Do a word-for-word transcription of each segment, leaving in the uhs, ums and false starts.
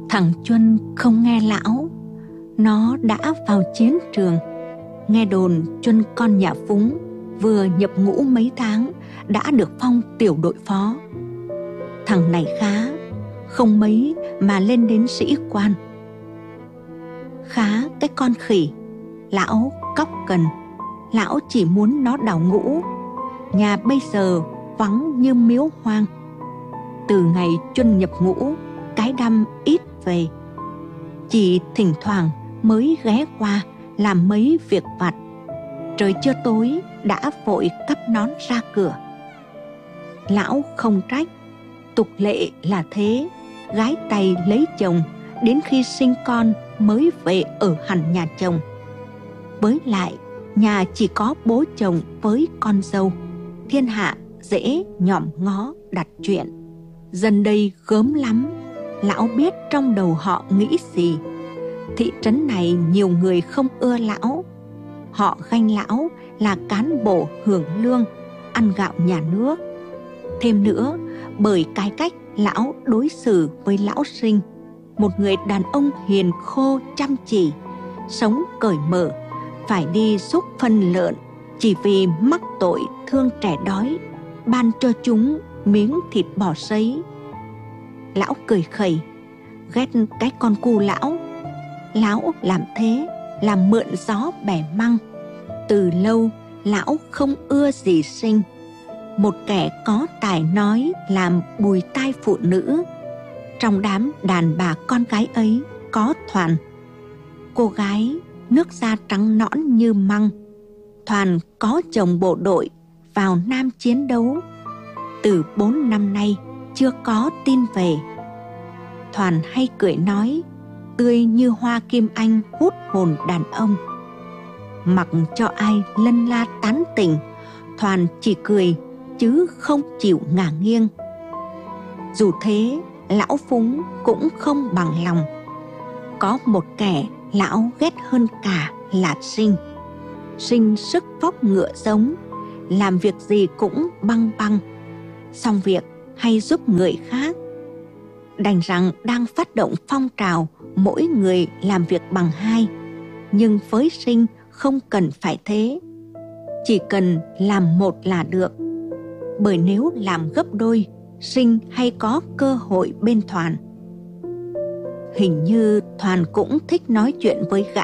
Thằng Chuân không nghe lão, nó đã vào chiến trường. Nghe đồn Chuân con nhà Phúng vừa nhập ngũ mấy tháng đã được phong tiểu đội phó. Thằng này khá, không mấy mà lên đến sĩ quan. Khá cái con khỉ, lão cóc cần, lão chỉ muốn nó đào ngũ. Nhà bây giờ vắng như miếu hoang. Từ ngày Chuân nhập ngũ, cái đăm ít về, chỉ thỉnh thoảng mới ghé qua làm mấy việc vặt. Trời chưa tối đã vội cắp nón ra cửa. Lão không trách, tục lệ là thế, gái Tày lấy chồng đến khi sinh con mới về ở hẳn nhà chồng. Với lại nhà chỉ có bố chồng với con dâu, thiên hạ dễ nhòm ngó đặt chuyện. Dân đây gớm lắm, lão biết trong đầu họ nghĩ gì. Thị trấn này nhiều người không ưa lão. Họ ganh lão là cán bộ hưởng lương, ăn gạo nhà nước. Thêm nữa, bởi cái cách lão đối xử với lão Sinh, một người đàn ông hiền khô chăm chỉ, sống cởi mở, phải đi xúc phân lợn chỉ vì mắc tội thương trẻ đói, ban cho chúng miếng thịt bò sấy. Lão cười khẩy, ghét cái con cu lão. Lão làm thế là mượn gió bẻ măng. Từ lâu lão không ưa gì Sinh, một kẻ có tài nói làm bùi tai phụ nữ. Trong đám đàn bà con gái ấy có Thoàn, cô gái nước da trắng nõn như măng. Thoàn có chồng bộ đội vào Nam chiến đấu, từ bốn năm nay chưa có tin về. Thoàn hay cười nói, tươi như hoa kim anh hút hồn đàn ông. Mặc cho ai lân la tán tỉnh, Thoàn chỉ cười chứ không chịu ngả nghiêng. Dù thế, lão Phúng cũng không bằng lòng. Có một kẻ lão ghét hơn cả là Sinh. Sinh sức vóc ngựa giống, làm việc gì cũng băng băng, xong việc hay giúp người khác. Đành rằng đang phát động phong trào mỗi người làm việc bằng hai, nhưng với Sinh không cần phải thế, chỉ cần làm một là được. Bởi nếu làm gấp đôi, Sinh hay có cơ hội bên Thoàn. Hình như Thoàn cũng thích nói chuyện với gã.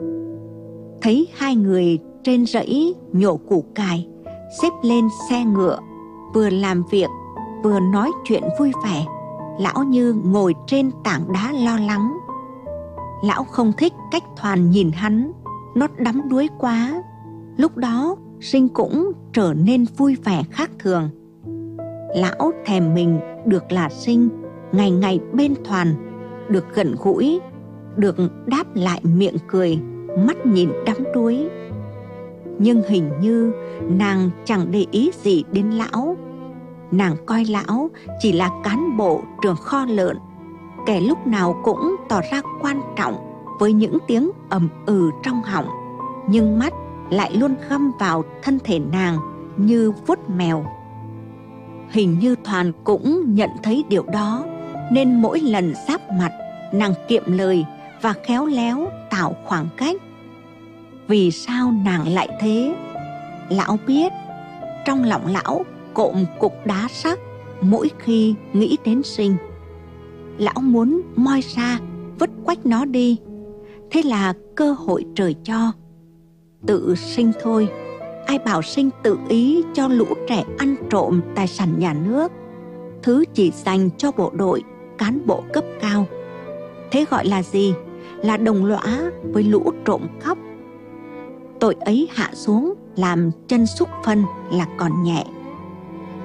Thấy hai người trên rẫy nhổ củ cải, xếp lên xe ngựa, vừa làm việc vừa nói chuyện vui vẻ, lão như ngồi trên tảng đá lo lắng. Lão không thích cách Thoàn nhìn hắn, nó đắm đuối quá. Lúc đó Sinh cũng trở nên vui vẻ khác thường. Lão thèm mình được là Sinh, ngày ngày bên Thoàn, được gần gũi, được đáp lại miệng cười, mắt nhìn đắm đuối. Nhưng hình như nàng chẳng để ý gì đến lão. Nàng coi lão chỉ là cán bộ trưởng kho lợn, kẻ lúc nào cũng tỏ ra quan trọng với những tiếng ầm ừ trong họng, nhưng mắt lại luôn găm vào thân thể nàng như vuốt mèo. Hình như Thoàn cũng nhận thấy điều đó, nên mỗi lần giáp mặt, nàng kiệm lời và khéo léo tạo khoảng cách. Vì sao nàng lại thế? Lão biết. Trong lòng lão cộm cục đá sắc mỗi khi nghĩ đến Sinh. Lão muốn moi ra vứt quách nó đi. Thế là cơ hội trời cho. Tự Sinh thôi, ai bảo Sinh tự ý cho lũ trẻ ăn trộm tài sản nhà nước, thứ chỉ dành cho bộ đội, cán bộ cấp cao. Thế gọi là gì? Là đồng lõa với lũ trộm cắp. Tội ấy hạ xuống làm chân xúc phân là còn nhẹ.